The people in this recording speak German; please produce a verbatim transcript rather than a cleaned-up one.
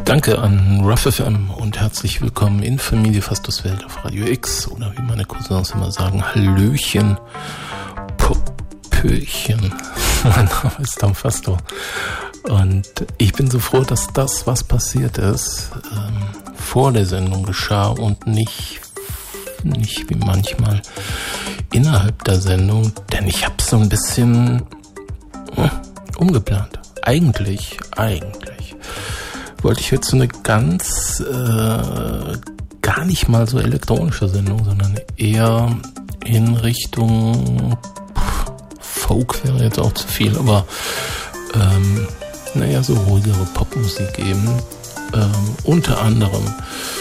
Danke an Ruff F M und herzlich willkommen in Familie Fastos Welt auf Radio X oder wie meine Cousins immer sagen, Hallöchen, Popöchen. Mein Name ist Tom Fasto und ich bin so froh, dass das, was passiert ist, ähm, vor der Sendung geschah und nicht, nicht wie manchmal innerhalb der Sendung, denn ich habe so ein bisschen hm, umgeplant. Eigentlich, eigentlich wollte ich jetzt so eine ganz, äh, gar nicht mal so elektronische Sendung, sondern eher in Richtung pff, Folk wäre jetzt auch zu viel, aber ähm, naja, so ruhigere Popmusik eben. Ähm, unter anderem